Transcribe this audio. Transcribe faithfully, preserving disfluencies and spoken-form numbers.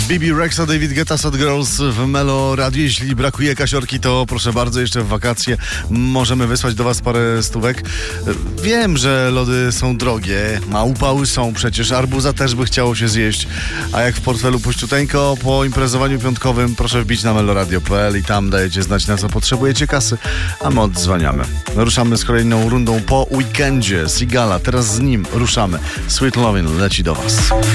Bibi Rexa, David Guetta, Sad Girls w Melo Radio. Jeśli brakuje kasiorki, to proszę bardzo, jeszcze w wakacje możemy wysłać do was parę stówek. Wiem, że lody są drogie, a upały są przecież, arbuza też by chciało się zjeść, a jak w portfelu puściuteńko, po imprezowaniu piątkowym proszę wbić na meloradio kropka p l i tam dajecie znać, na co potrzebujecie kasy, a my odzwaniamy. Ruszamy z kolejną rundą po weekendzie. Sigala, teraz z nim ruszamy. Sweet Lovin' leci do was.